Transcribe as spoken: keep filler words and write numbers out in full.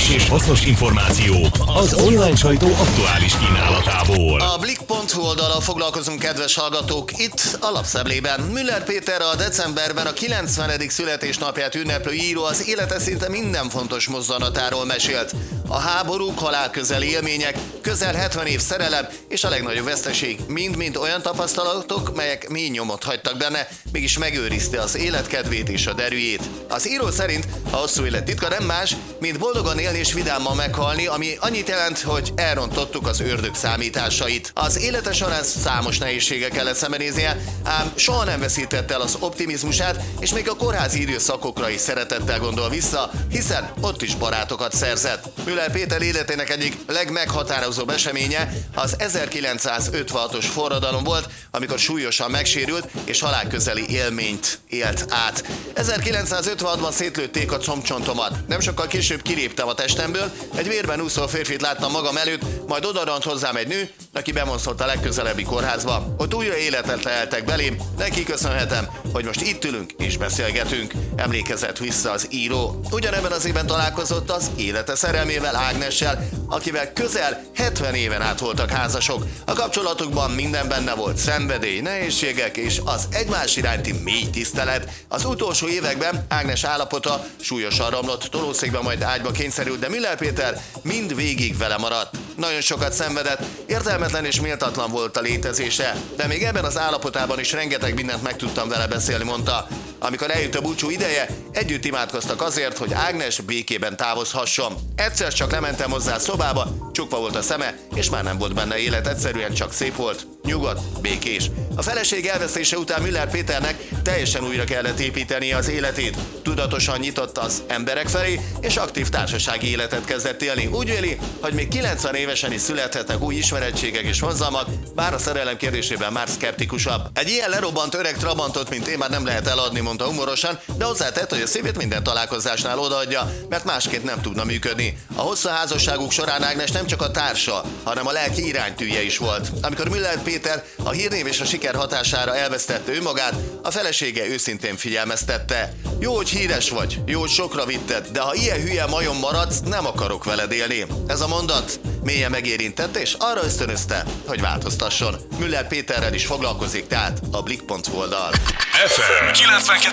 friss és hasznos információk az online sajtó aktuális kínálatából. A Blick pont hu oldalon foglalkozunk, kedves hallgatók, itt a lapszemlében. Müller Péter a decemberben a kilencvenedik születésnapját ünneplő író az élete szinte minden fontos mozzanatáról mesélt. A háborúk, halálközeli élmények, közel hetven év szerelem és a legnagyobb veszteség mind-mind olyan tapasztalatok, melyek mély nyomot hagytak benne, mégis megőrizte az életkedvét és a derűjét. Az író szerint a hosszú élet titka nem más, mint boldogan élni és vidáman meghalni, ami annyit jelent, hogy elrontottuk az ördög számításait. Az élete során számos nehézséggel kellett szembenéznie, ám soha nem veszítette el az optimizmusát, és még a kórházi időszakokra is szeretettel gondol vissza, hiszen ott is barátokat szerzett. Müller Péter életének egyik legmeghatározóbb eseménye az ezerkilencszázötvenhatos forradalom volt, amikor súlyosan megsérült és halálközeli élményt élt át. ezerkilencszázötvenhatban szétlőtték a combcsontomat. Nem sokkal később kiléptem a testemből, egy vérben úszó férfit láttam magam előtt, majd odarant hozzám egy nő, aki bemonszolt a legközelebbi kórházba. Ott újra életet leheltek belém, neki köszönhetem, hogy most itt ülünk és beszélgetünk. Emlékezett vissza az író. Ugyanebben az évben találkozott az élete szerelmével, Ágnessel, akivel közel hetven éven át voltak házasok. A kapcsolatukban minden benne volt: szenvedély, nehézségek és az egymás iránti mély tisztelet. Az utolsó években Ágnes állapota súlyosan romlott, tolószékben majd ágyba kényszerült, de Müller Péter mind végig vele maradt. Nagyon sokat szenvedett, értelmetlen és méltatlan volt a létezése, de még ebben az állapotában is rengeteg mindent meg tudtam vele beszélni, mondta. Amikor eljött a búcsú ideje, együtt imádkoztak azért, hogy Ágnes békében távozhasson. Egyszer csak lementem hozzá a szobába, csukva volt a szeme, és már nem volt benne élet, egyszerűen csak szép volt, nyugodt, békés. A feleség elvesztése után Müller Péternek teljesen újra kellett építenie az életét. Tudatosan nyitott az emberek felé, és aktív társasági életet kezdett élni. Úgy véli, hogy még kilencven évesen is születhetnek új ismerettségek és vonzalmak, bár a szerelem kérdésében már szkeptikusabb. Egy ilyen lerobbant öreg trabantot, mint én, már nem lehet eladni, mondta humorosan, de hozzátett, hogy a szívét minden találkozásnál odaadja, mert másként nem tudna működni. A hosszú házasságuk során Ágnes nem csak a társa, hanem a lelki iránytűje is volt. Amikor Müller Péter a hírnév és a siker hatására elvesztette önmagát, a felesége őszintén figyelmeztette: jó, hogy híres vagy, jó, hogy sokra vitted, de ha ilyen hülye majom maradsz, nem akarok veled élni. Ez a mondat mélyen megérintette, és arra ösztönözte, hogy változtasson. Müller Péterrel is foglalkozik tehát a Blick pont hu oldal. ef em kilencvenkettő